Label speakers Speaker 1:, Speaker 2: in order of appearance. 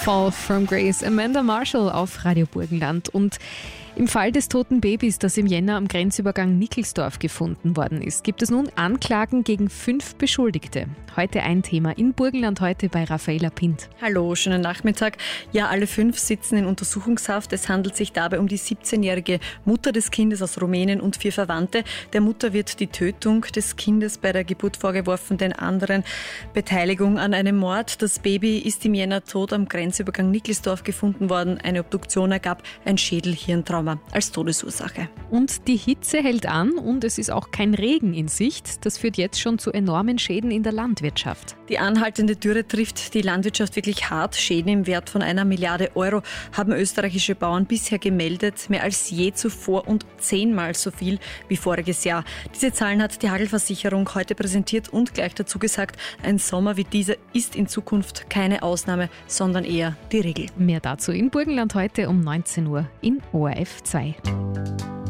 Speaker 1: Fall from Grace, Amanda Marshall auf Radio Burgenland. Und im Fall des toten Babys, das im Jänner am Grenzübergang Nickelsdorf gefunden worden ist, gibt es nun Anklagen gegen 5 Beschuldigte. Heute ein Thema in Burgenland heute bei Raffaela Pint.
Speaker 2: Hallo, schönen Nachmittag. Ja, alle 5 sitzen in Untersuchungshaft. Es handelt sich dabei um die 17-jährige Mutter des Kindes aus Rumänien und 4 Verwandte. Der Mutter wird die Tötung des Kindes bei der Geburt vorgeworfen, den anderen Beteiligung an einem Mord. Das Baby ist im Jänner tot am Grenzübergang Nickelsdorf gefunden worden. Eine Obduktion ergab ein Schädel-Hirntrauma als Todesursache.
Speaker 1: Und die Hitze hält an und es ist auch kein Regen in Sicht. Das führt jetzt schon zu enormen Schäden in der Landwirtschaft.
Speaker 2: Die anhaltende Dürre trifft die Landwirtschaft wirklich hart. Schäden im Wert von 1 Milliarde Euro haben österreichische Bauern bisher gemeldet. Mehr als je zuvor und 10-mal so viel wie voriges Jahr. Diese Zahlen hat die Hagelversicherung heute präsentiert und gleich dazu gesagt, ein Sommer wie dieser ist in Zukunft keine Ausnahme, sondern eher die Regel.
Speaker 1: Mehr dazu in Burgenland heute um 19 Uhr in ORF 2.